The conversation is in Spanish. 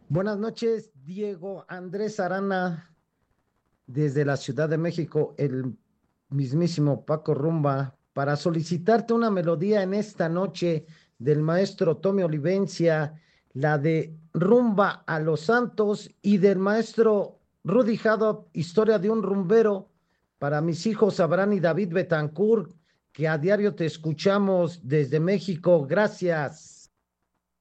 Buenas noches, Diego Andrés Arana, desde la Ciudad de México, el mismísimo Paco Rumba, para solicitarte una melodía en esta noche del maestro Tommy Olivencia, la de Rumba a los Santos y del maestro Rudy Haddock, Historia de un rumbero, para mis hijos Abraham y David Betancourt, que a diario te escuchamos desde México. Gracias.